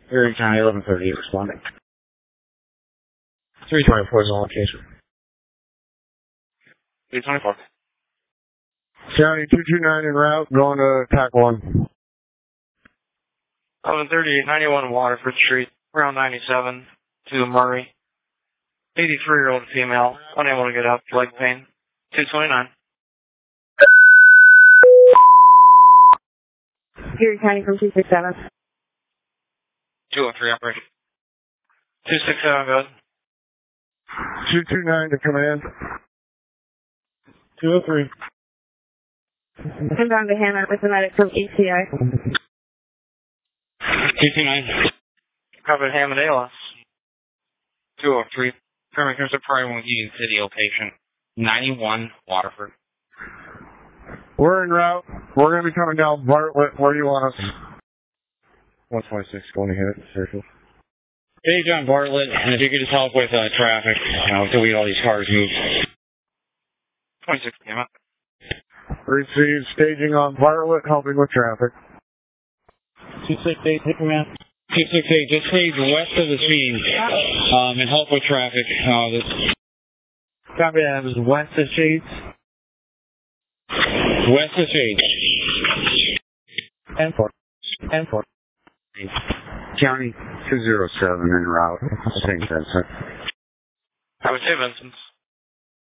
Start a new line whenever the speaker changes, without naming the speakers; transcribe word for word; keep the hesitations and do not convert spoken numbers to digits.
Erie County, eleven thirty-eight, responding. three twenty-four is on location.
three twenty-four.
County two two nine en route, going to TAC one.
eleven thirty-eight, ninety-one Waterford Street, around ninety-seven, to Murray. eighty-three-year-old female, unable to get up, leg pain. two twenty-nine.
Erie County from two six seven.
two oh three, operation. two six seven, go ahead.
two two nine to command.
two oh three.
Come down to Hannah with the medic from E T I.
two two nine. Covered Hammond A L S. two oh three. Current terms of prior with Union City patient. ninety-one Waterford.
We're en route. We're going to be coming down Bartlett. Where do you want us?
one twenty-six, going to hit it, circle.
Hey, John Bartlett, and if you could just help with uh, traffic, you know, until we get all these cars moved. twenty-six, damn it.
Receive staging on Bartlett, helping with traffic.
two six eight, hit command.
two six eight, just stage west of the scene, um, and help with traffic. Uh, this...
Copy that, it was west of Shades.
West of Shades.
ten four. ten four.
County two oh seven en route. Saint Vincent.
I would say Vincent.